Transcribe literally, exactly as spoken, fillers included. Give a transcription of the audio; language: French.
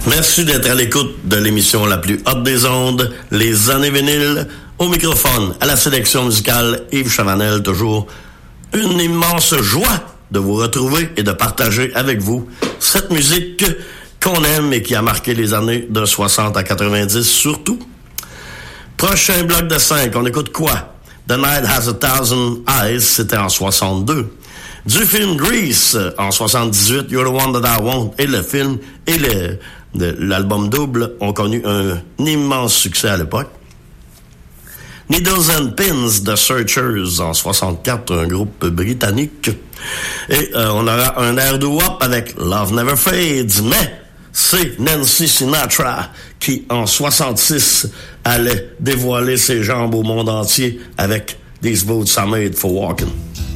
Merci d'être à l'écoute de l'émission la plus haute des ondes, Les Années Vinyles. Au microphone, à la sélection musicale, Yves Chavanel, toujours une immense joie de vous retrouver et de partager avec vous cette musique qu'on aime et qui a marqué les années de soixante à quatre-vingt-dix surtout. Prochain bloc de cinq, on écoute quoi? The Night Has a Thousand Eyes, c'était en soixante-deux. Du film Grease, en soixante-dix-huit, You're the One That I Want, et le film et le, le, l'album double ont connu un, un immense succès à l'époque. Needles and Pins, The Searchers, en soixante-quatre, un groupe britannique. Et euh, on aura un air doo-wop avec Love Never Fades, mais c'est Nancy Sinatra qui, en soixante-six, allait dévoiler ses jambes au monde entier avec These Boots Are Made for Walking.